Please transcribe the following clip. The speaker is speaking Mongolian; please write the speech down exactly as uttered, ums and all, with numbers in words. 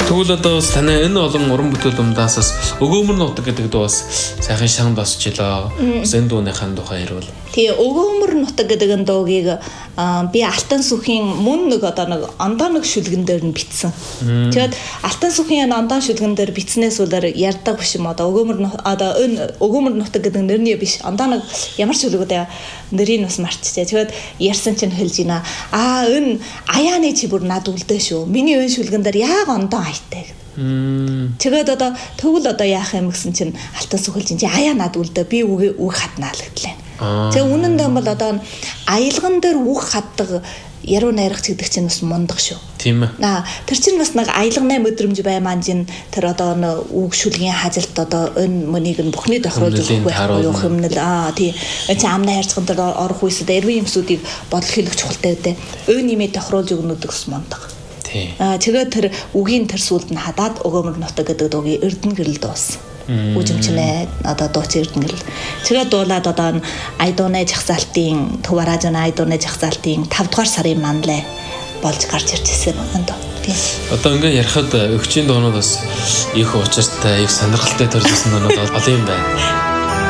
Тэгвэл одоо бас таны энэ олон уран бүтээл дундаас бас өгөөмөр нутаг гэдэг дуу бас сайхан шан босчлоо. Зэн дууныхаа тухай ярил. Тэгээ өгөөмөр нутаг гэдэг дуугийг би Алтан сүхийн мөн нэг одоо нэг ондоо нэг шүлгэн дээр нь бичсэн. Тэгээд Алтан сүхийн ондоо шүлгэн дээр бичснээс үлээр ярьдаг биш юм одоо өгөөмөр одоо энэ өгөөмөр нутаг гэдэг нэрний биш ондоо нэг ямар шүлгүүд нэрийг бас марчжээ. Тэгээд ярьсан чинь хэлж байна. Аа энэ аяаны чи бүр над үлдээ шүү. Миний өн шүлгэн дээр яг ондоо хайтай. Тэгээд одоо тэгвэл одоо яах юм гэсэн чинь Алтан сүхэл чинь аяа над үлдээ би үг үг хатнаалагдлаа. Тэгээ үнэндээ бол одоо аялган дээр үг хатдаг яруу найрагч гэдэг чинь бас мундаг шүү. Тийм ээ. Аа тэр чинь бас нэг аялганы мэдрэмж баймаа чинь тэр одоо үг шүлгийн хажилт одоо өн мөнийг нь бүхний тохируулж өгөх байхгүй юу хэмнэл аа тий энэ чинь амнаа хайрцаган дээр орох үесд эрвийн юмсуудыг бодол хийлгэх чухалтай үү. Өн нэмээ тохируулж өгнөд гэсэн мундаг. Аа тэгээд тэр үгийн тэр сүлд нь хадаад өгөөмөр нутаг гэдэг дуугийн Эрдэнэ гэрэл дууссан. Үжимчнээ одоо дууч Эрдэнэ гэрэл. Тэгээд дуулаад одоо Айдууны жагсаалтын Төв радионы Айдууны жагсаалтын тавд дугаар сарын манлай болж гарч ирж ирсэн юм даа. Одоо ингээ ярихад өгчийн дуунууд бас их учиртай, их сонирхолтой төрөлсөн дуунууд олон юм байна.